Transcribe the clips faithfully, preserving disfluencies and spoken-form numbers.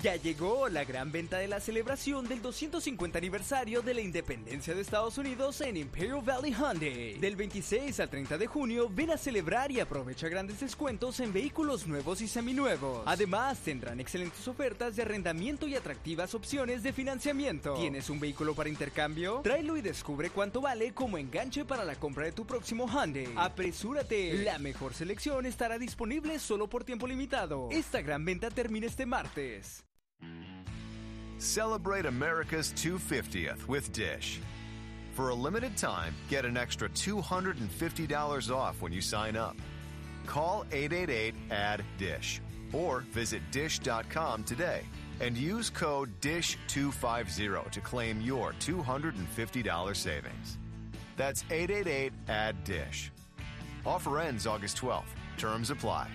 Ya llegó la gran venta de la celebración del doscientos cincuenta aniversario de la independencia de Estados Unidos en Imperial Valley Hyundai. Del veintiséis al treinta de junio, ven a celebrar y aprovecha grandes descuentos en vehículos nuevos y seminuevos. Además, tendrán excelentes ofertas de arrendamiento y atractivas opciones de financiamiento. ¿Tienes un vehículo para intercambio? Tráelo y descubre cuánto vale como enganche para la compra de tu próximo Hyundai. ¡Apresúrate! La mejor selección estará disponible solo por tiempo limitado. Esta gran venta termina este martes. Celebrate America's two hundred fiftieth with Dish. For a limited time, get an extra two hundred fifty dollars off when you sign up. Call eight eight eight, A D D I S H or visit dish dot com today and use code D I S H two fifty to claim your two hundred fifty dollars savings. That's eight eight eight, A D D I S H. Offer ends August twelfth. Terms apply.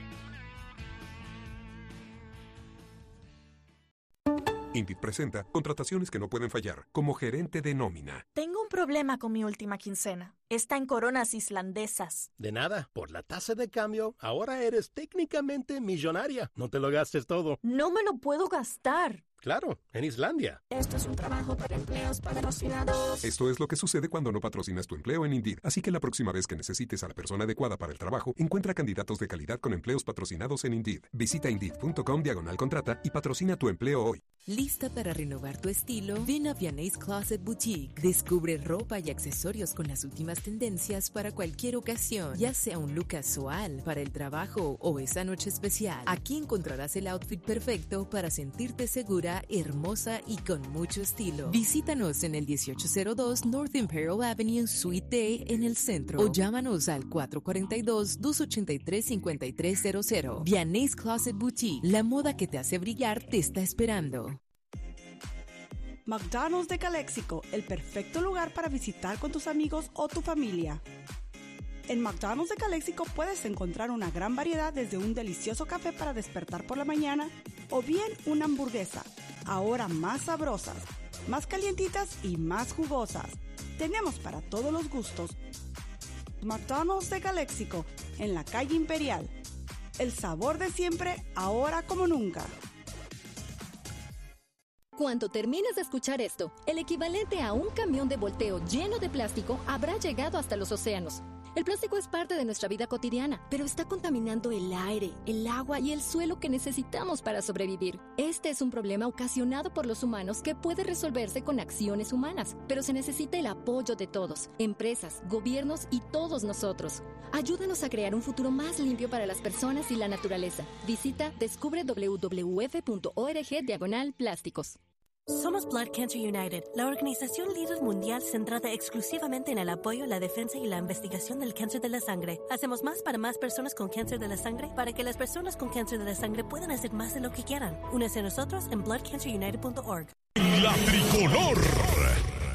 Indeed presenta contrataciones que no pueden fallar, como gerente de nómina. Tengo un problema con mi última quincena. Está en coronas islandesas. De nada, por la tasa de cambio, ahora eres técnicamente millonaria. No te lo gastes todo. No me lo puedo gastar. Claro, en Islandia. Esto es un trabajo para empleos patrocinados. Esto es lo que sucede cuando no patrocinas tu empleo en Indeed. Así que la próxima vez que necesites a la persona adecuada para el trabajo, encuentra candidatos de calidad con empleos patrocinados en Indeed. Visita Indeed.com diagonal contrata y patrocina tu empleo hoy. ¿Lista para renovar tu estilo? Ven a Vianney's Closet Boutique. Descubre ropa y accesorios con las últimas tendencias para cualquier ocasión, ya sea un look casual para el trabajo o esa noche especial. Aquí encontrarás el outfit perfecto para sentirte segura, hermosa y con mucho estilo. Visítanos en el dieciocho cero dos North Imperial Avenue, Suite D, en el centro, o llámanos al cuatro cuatro dos, dos ocho tres, cinco tres cero cero. Vianney's Closet Boutique. La moda que te hace brillar te está esperando. McDonald's de Calexico, el perfecto lugar para visitar con tus amigos o tu familia. En McDonald's de Calexico puedes encontrar una gran variedad, desde un delicioso café para despertar por la mañana o bien una hamburguesa, ahora más sabrosas, más calientitas y más jugosas. Tenemos para todos los gustos. McDonald's de Calexico, en la calle Imperial. El sabor de siempre, ahora como nunca. Cuando termines de escuchar esto, el equivalente a un camión de volteo lleno de plástico habrá llegado hasta los océanos. El plástico es parte de nuestra vida cotidiana, pero está contaminando el aire, el agua y el suelo que necesitamos para sobrevivir. Este es un problema ocasionado por los humanos que puede resolverse con acciones humanas, pero se necesita el apoyo de todos, empresas, gobiernos y todos nosotros. Ayúdanos a crear un futuro más limpio para las personas y la naturaleza. Visita descubre w w f punto org diagonal plásticos. Somos Blood Cancer United, la organización líder mundial centrada exclusivamente en el apoyo, la defensa y la investigación del cáncer de la sangre. Hacemos más para más personas con cáncer de la sangre, para que las personas con cáncer de la sangre puedan hacer más de lo que quieran. Únese a nosotros en blood cancer united punto org. La Tricolor.